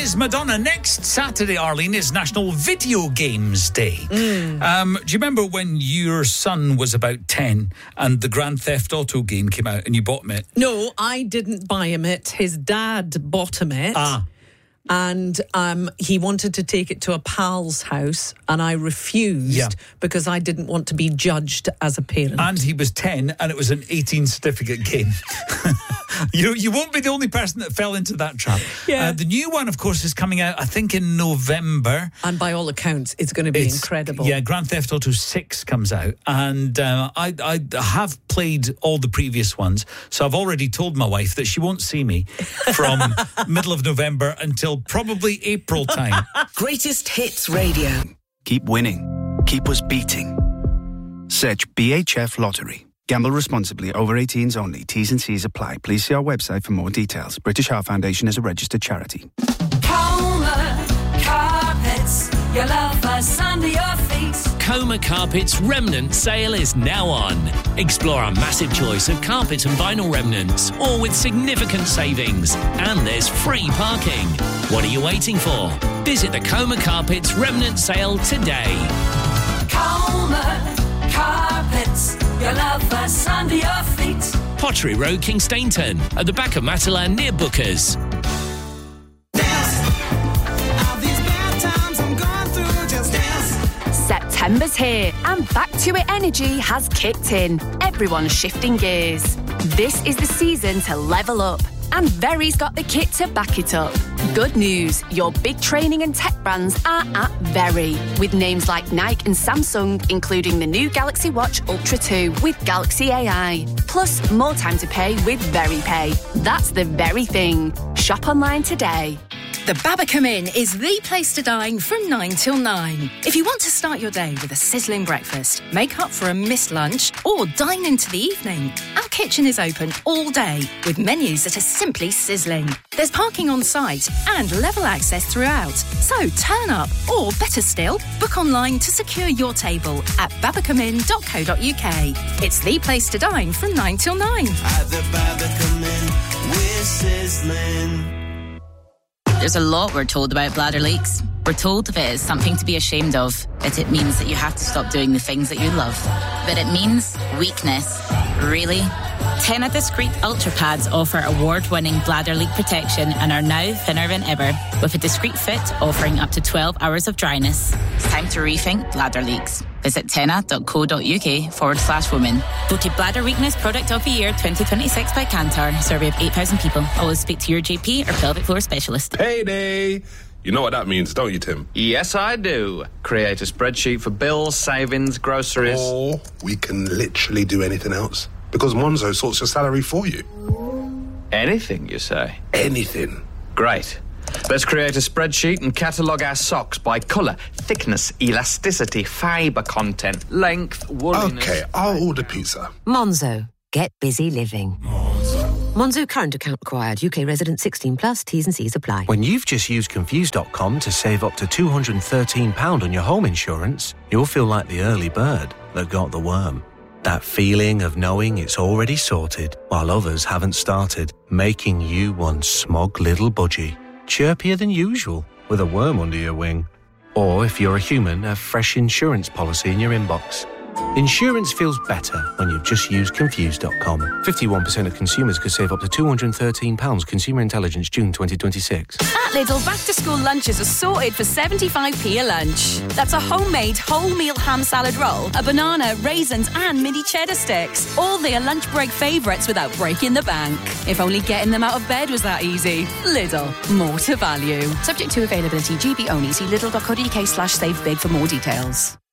is Madonna. Next Saturday, Arlene, is National Video Games Day. Do you remember when your son was about 10 and the Grand Theft Auto game came out and you bought him it? No, I didn't buy him it. His dad bought him it. And he wanted to take it to a pal's house, and I refused because I didn't want to be judged as a parent. And he was 10, and it was an 18 certificate game. You won't be the only person that fell into that trap. Yeah. The new one, of course, is coming out, I think, in November. And by all accounts, it's going to be incredible. Yeah, Grand Theft Auto 6 comes out, and I have played all the previous ones, so I've already told my wife that she won't see me from middle of November until probably April time. Greatest Hits Radio. Keep winning. Keep us beating. Search BHF Lottery. Gamble responsibly. Over 18s only. T's and C's apply. Please see our website for more details. British Heart Foundation is a registered charity. Coma Carpets, your love us under your feet. Coma Carpets remnant sale is now on. Explore a massive choice of carpet and vinyl remnants, all with significant savings. And there's free parking. What are you waiting for? Visit the Coma Carpets remnant sale today. Coma Carpets, your love us under your feet. Pottery Road, Kingstainton, at the back of Matalan near Bookers. September's here and Back to It energy has kicked in. Everyone's shifting gears. This is the season to level up, and Very's got the kit to back it up. Good news, your big training and tech brands are at Very, with names like Nike and Samsung, including the new Galaxy Watch Ultra 2 with Galaxy AI. Plus, more time to pay with Very Pay. That's the very thing. Shop online today. The Babacom Inn is the place to dine from 9 till 9. If you want to start your day with a sizzling breakfast, make up for a missed lunch, or dine into the evening, our kitchen is open all day with menus that are simply sizzling. There's parking on site and level access throughout. So turn up, or better still, book online to secure your table at babacomin.co.uk. It's the place to dine from 9 till 9. At the Babacom Inn, we're sizzling. There's a lot we're told about bladder leaks. We're told that it is something to be ashamed of, that it means that you have to stop doing the things that you love. But it means weakness. Really? Tena Discreet Ultra Pads offer award-winning bladder leak protection and are now thinner than ever, with a discreet fit offering up to 12 hours of dryness. It's time to rethink bladder leaks. Visit tena.co.uk/women. Voted Bladder Weakness Product of the Year 2026 by Kantar. Survey of 8,000 people. Always speak to your GP or pelvic floor specialist. Payday! You know what that means, don't you, Tim? Yes, I do. Create a spreadsheet for bills, savings, groceries. Or we can literally do anything else, because Monzo sorts your salary for you. Anything, you say? Anything. Great. Let's create a spreadsheet and catalogue our socks by colour, thickness, elasticity, fibre content, length, wooliness... OK, I'll order pizza. Monzo. Get busy living. Monzo current account required. UK resident 16+. T's and C's apply. When you've just used Confused.com to save up to £213 on your home insurance, you'll feel like the early bird that got the worm. That feeling of knowing it's already sorted while others haven't started, making you one smug little budgie. Chirpier than usual, with a worm under your wing. Or, if you're a human, a fresh insurance policy in your inbox. Insurance feels better when you've just used Confused.com. 51% of consumers could save up to £213. Consumer Intelligence, June 2026. At Lidl, back-to-school lunches are sorted for 75p a lunch. That's a homemade whole-meal ham salad roll, a banana, raisins and mini cheddar sticks. All their lunch break favourites without breaking the bank. If only getting them out of bed was that easy. Lidl, more to value. Subject to availability, GB only. See lidl.co.uk/savebig for more details.